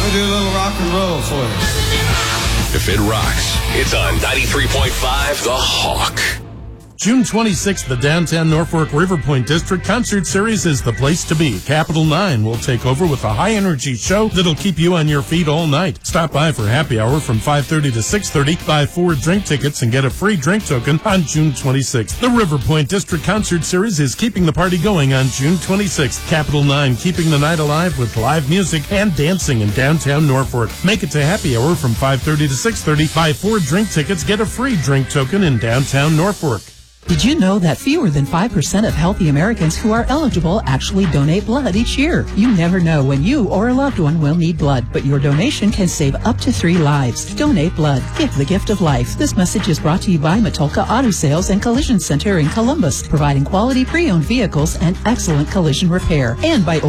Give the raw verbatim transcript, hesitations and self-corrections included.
me do a little rock and roll for you. If it rocks, it's on ninety-three point five The Hawk. June twenty-sixth, the Downtown Norfolk River Point District Concert Series is the place to be. Capital Nine will take over with a high-energy show that'll keep you on your feet all night. Stop by for happy hour from five thirty to six thirty. Buy four drink tickets and get a free drink token on June twenty-sixth. The River Point District Concert Series is keeping the party going on June twenty-sixth. Capital Nine keeping the night alive with live music and dancing in downtown Norfolk. Make it to happy hour from five thirty to six thirty. Buy four drink tickets, get a free drink token in downtown Norfolk. Did you know that fewer than five percent of healthy Americans who are eligible actually donate blood each year? You never know when you or a loved one will need blood, but your donation can save up to three lives. Donate blood. Give the gift of life. This message is brought to you by Matulka Auto Sales and Collision Center in Columbus, providing quality pre-owned vehicles and excellent collision repair, and by